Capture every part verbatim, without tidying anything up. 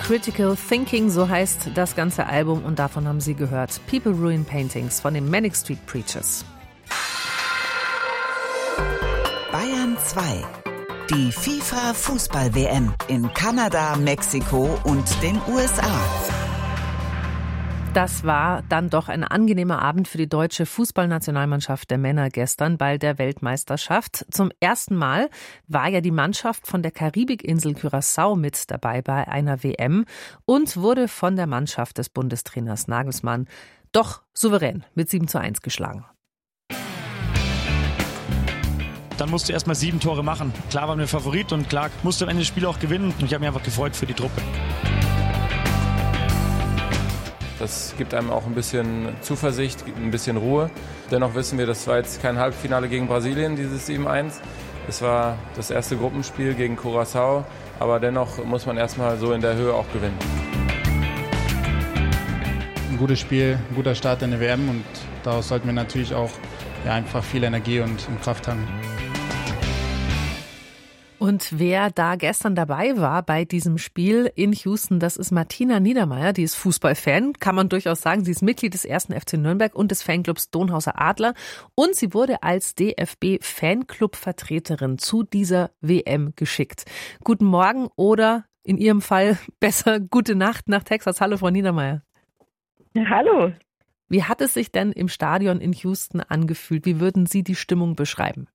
Critical Thinking, so heißt das ganze Album und davon haben Sie gehört. People Ruin Paintings von den Manic Street Preachers. Bayern zwei. Die FIFA-Fußball-W M in Kanada, Mexiko und den U S A. Das war dann doch ein angenehmer Abend für die deutsche Fußballnationalmannschaft der Männer gestern bei der Weltmeisterschaft. Zum ersten Mal war ja die Mannschaft von der Karibikinsel Curaçao mit dabei bei einer W M und wurde von der Mannschaft des Bundestrainers Nagelsmann doch souverän mit sieben zu eins geschlagen. Dann musst du erst mal sieben Tore machen. Klar waren wir Favorit und klar musst du am Ende das Spiel auch gewinnen. Und ich habe mich einfach gefreut für die Truppe. Das gibt einem auch ein bisschen Zuversicht, ein bisschen Ruhe. Dennoch wissen wir, das war jetzt kein Halbfinale gegen Brasilien, dieses sieben eins. Es war das erste Gruppenspiel gegen Curaçao, aber dennoch muss man erstmal so in der Höhe auch gewinnen. Ein gutes Spiel, ein guter Start in der W M und daraus sollten wir natürlich auch ja, einfach viel Energie und, und Kraft haben. Und wer da gestern dabei war bei diesem Spiel in Houston, das ist Martina Niedermeyer, die ist Fußballfan, kann man durchaus sagen. Sie ist Mitglied des ersten F C Nürnberg und des Fanclubs Donhauser Adler und sie wurde als D F B-Fanclub-Vertreterin zu dieser W M geschickt. Guten Morgen oder in Ihrem Fall besser gute Nacht nach Texas. Hallo, Frau Niedermeyer. Hallo. Wie hat es sich denn im Stadion in Houston angefühlt? Wie würden Sie die Stimmung beschreiben?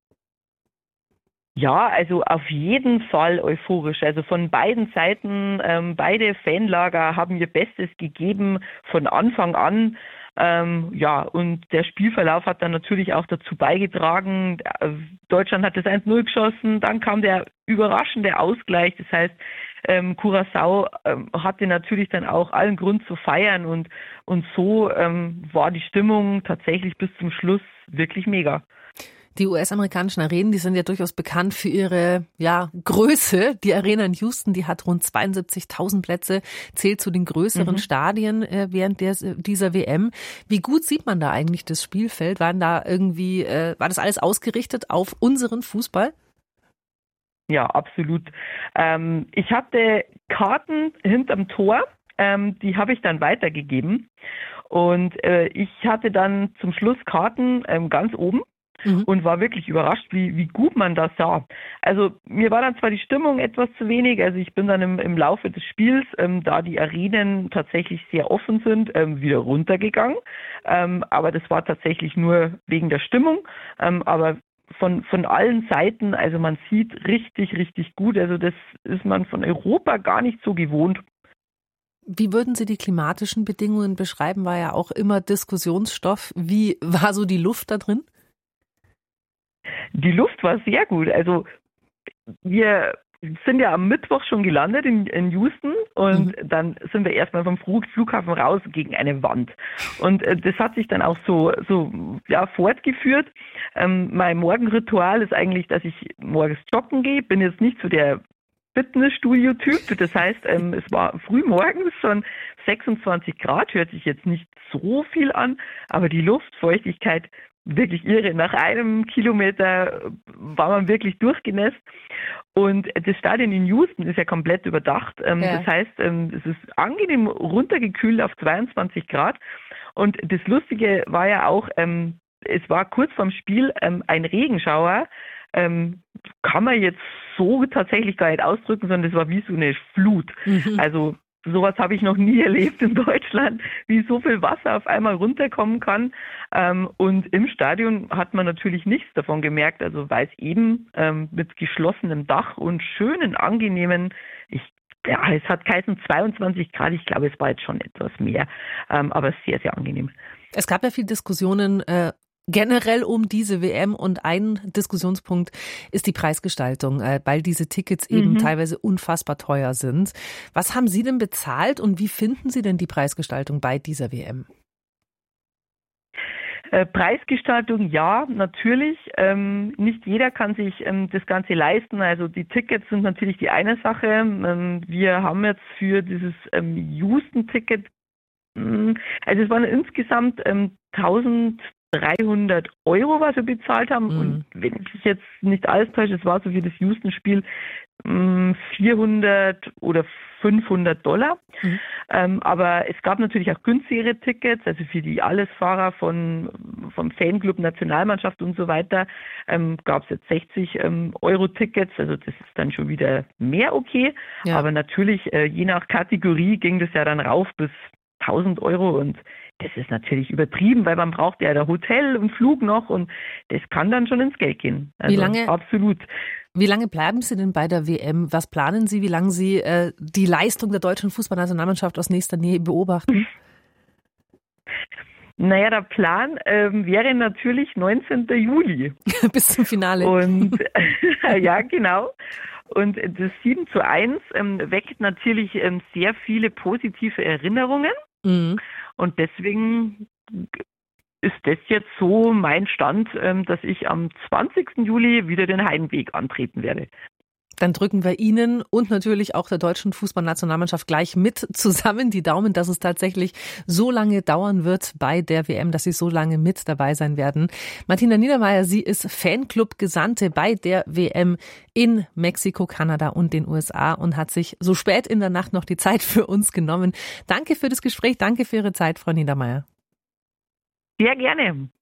Ja, also auf jeden Fall euphorisch. Also von beiden Seiten, ähm, beide Fanlager haben ihr Bestes gegeben von Anfang an. Ähm, ja, und der Spielverlauf hat dann natürlich auch dazu beigetragen. Deutschland hat das eins null geschossen, dann kam der überraschende Ausgleich. Das heißt, ähm, Curaçao ähm, hatte natürlich dann auch allen Grund zu feiern und, und so ähm, war die Stimmung tatsächlich bis zum Schluss wirklich mega. Die U S-amerikanischen Arenen, die sind ja durchaus bekannt für ihre ja, Größe. Die Arena in Houston, die hat rund zweiundsiebzigtausend Plätze, zählt zu den größeren mhm. Stadien äh, während der, dieser W M. Wie gut sieht man da eigentlich das Spielfeld? Waren da irgendwie, äh, war das alles ausgerichtet auf unseren Fußball? Ja, absolut. Ähm, ich hatte Karten hinterm Tor, ähm, die habe ich dann weitergegeben. Und äh, ich hatte dann zum Schluss Karten ähm, ganz oben. Mhm. Und war wirklich überrascht, wie, wie gut man das sah. Also mir war dann zwar die Stimmung etwas zu wenig, also ich bin dann im, im Laufe des Spiels, ähm, da die Arenen tatsächlich sehr offen sind, ähm, wieder runtergegangen. Ähm, aber das war tatsächlich nur wegen der Stimmung. Ähm, aber von, von allen Seiten, also man sieht richtig, richtig gut. Also das ist man von Europa gar nicht so gewohnt. Wie würden Sie die klimatischen Bedingungen beschreiben? War ja auch immer Diskussionsstoff. Wie war so die Luft da drin? Die Luft war sehr gut. Also wir sind ja am Mittwoch schon gelandet in, in Houston und mhm. dann sind wir erstmal vom Flughafen raus gegen eine Wand. Und äh, das hat sich dann auch so, so ja, fortgeführt. Ähm, mein Morgenritual ist eigentlich, dass ich morgens joggen gehe. Bin jetzt nicht so der Fitnessstudio-Typ. Das heißt, ähm, es war früh morgens schon sechsundzwanzig Grad, hört sich jetzt nicht so viel an, aber die Luftfeuchtigkeit wirklich irre. Nach einem Kilometer war man wirklich durchgenässt. Und das Stadion in Houston ist ja komplett überdacht. Ähm, ja. Das heißt, ähm, es ist angenehm runtergekühlt auf zweiundzwanzig Grad. Und das Lustige war ja auch, ähm, es war kurz vorm Spiel ähm, ein Regenschauer. Ähm, kann man jetzt so tatsächlich gar nicht ausdrücken, sondern es war wie so eine Flut. Mhm. Also sowas habe ich noch nie erlebt in Deutschland, wie so viel Wasser auf einmal runterkommen kann. Ähm, und im Stadion hat man natürlich nichts davon gemerkt, also weil es eben ähm, mit geschlossenem Dach und schönen, angenehmen, ich, ja, es hat geheißen zweiundzwanzig Grad, ich glaube, es war jetzt schon etwas mehr, ähm, aber sehr, sehr angenehm. Es gab ja viele Diskussionen äh generell um diese W M und ein Diskussionspunkt ist die Preisgestaltung, weil diese Tickets eben mhm. teilweise unfassbar teuer sind. Was haben Sie denn bezahlt und wie finden Sie denn die Preisgestaltung bei dieser W M? Äh, Preisgestaltung, ja, natürlich. Ähm, nicht jeder kann sich ähm, das Ganze leisten. Also die Tickets sind natürlich die eine Sache. Ähm, wir haben jetzt für dieses ähm, Houston-Ticket, mh, also es waren insgesamt ähm, dreizehnhundert Euro, was wir bezahlt haben. Mhm. Und wenn ich jetzt nicht alles täusche, es war so für das Houston-Spiel vierhundert oder fünfhundert Dollar. Mhm. Ähm, aber es gab natürlich auch günstigere Tickets, also für die Allesfahrer von, vom Fanclub, Nationalmannschaft und so weiter, ähm, gab es jetzt sechzig ähm, Euro Tickets, also das ist dann schon wieder mehr okay. Ja. Aber natürlich, äh, je nach Kategorie ging das ja dann rauf bis tausend Euro und das ist natürlich übertrieben, weil man braucht ja da Hotel und Flug noch und das kann dann schon ins Geld gehen. Also Wie lange? Absolut. Wie lange bleiben Sie denn bei der W M? Was planen Sie, wie lange Sie äh, die Leistung der deutschen Fußballnationalmannschaft aus nächster Nähe beobachten? Naja, der Plan ähm, wäre natürlich neunzehnten Juli. Bis zum Finale. Und ja, genau. Und das sieben zu eins ähm, weckt natürlich ähm, sehr viele positive Erinnerungen. Mhm. Und deswegen ist das jetzt so mein Stand, ähm, dass ich am zwanzigsten Juli wieder den Heimweg antreten werde. Dann drücken wir Ihnen und natürlich auch der deutschen Fußballnationalmannschaft gleich mit zusammen die Daumen, dass es tatsächlich so lange dauern wird bei der W M, dass Sie so lange mit dabei sein werden. Martina Niedermaier, sie ist Fanclub-Gesandte bei der W M in Mexiko, Kanada und den U S A und hat sich so spät in der Nacht noch die Zeit für uns genommen. Danke für das Gespräch, danke für Ihre Zeit, Frau Niedermaier. Sehr gerne.